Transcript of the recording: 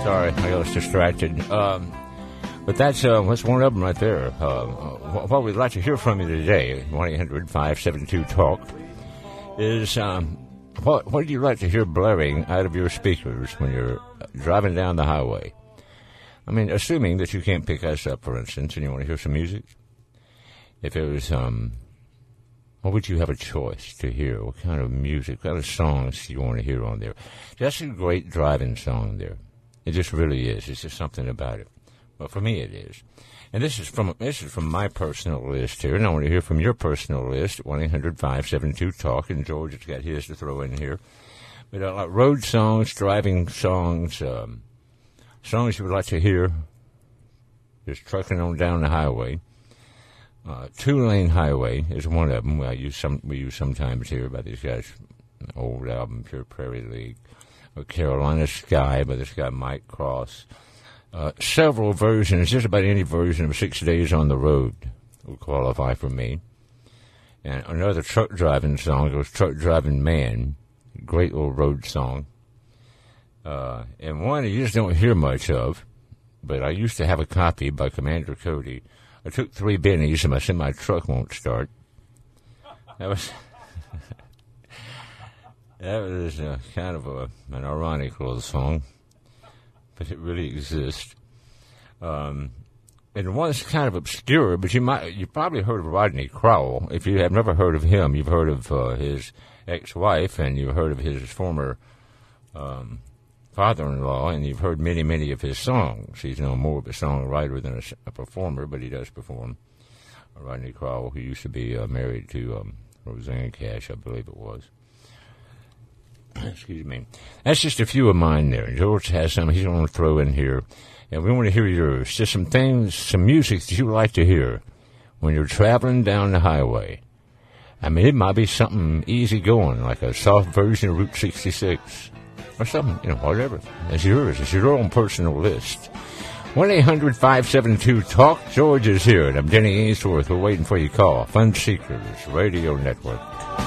sorry, I was distracted. But that's one of them right there. What we'd like to hear from you today, 1-800-572-TALK, is what do you like to hear blaring out of your speakers when you're driving down the highway? I mean, assuming that you can't pick us up, for instance, and you want to hear some music. If it was, what would you have a choice to hear? What kind of music, what kind of songs do you want to hear on there? That's a great driving song there. It just really is. It's just something about it. Well, for me, it is. And this is from my personal list here, and I want to hear from your personal list at 1-800-572-TALK, and George has got his to throw in here. But like road songs, driving songs, songs you would like to hear, just trucking on down the highway. Two-lane highway is one of them. We use sometimes here by these guys. An old album, Pure Prairie League. Carolina Sky by this guy Mike Cross. Several versions, just about any version of 6 Days on the Road will qualify for me. And another truck driving song goes Truck Driving Man. Great little road song. And one you just don't hear much of, but I used to have a copy by Commander Cody. I took 3 bennies and I said my truck won't start. That was kind of an ironic little song, but it really exists. And one's kind of obscure, but you probably heard of Rodney Crowell. If you have never heard of him, you've heard of his ex-wife, and you've heard of his former father-in-law, and you've heard many, many of his songs. He's no more of a songwriter than a performer, but he does perform. Rodney Crowell, who used to be married to Roseanne Cash, I believe it was. Excuse me. That's just a few of mine there. George has some he's going to throw in here, and we want to hear yours. Just some things, some music that you like to hear when you're traveling down the highway. I mean, it might be something easy going, like a soft version of Route 66. Or something, whatever. It's yours. It's your own personal list. 1-800-572-TALK. George is here, and I'm Denny Ainsworth. We're waiting for your call. Fun Seekers Radio Network.